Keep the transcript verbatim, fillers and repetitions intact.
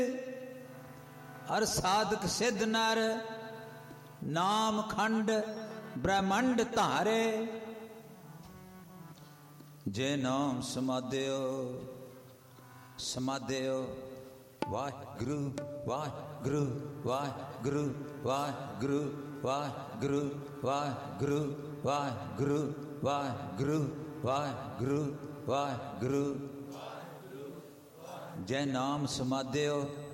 हर साधक सिद्ध नर नाम खंड ब्रह्मंड धारे। जे नाम समाधियो समाधियो वाहिगुरु वाहिगुरु वाहिगुरु वाहिगुरु वाहिगुरु वाहिगुरु वाहिगुरु वाहिगुरु वाहिगुरु वाहिगुरु। जय नाम समाधियो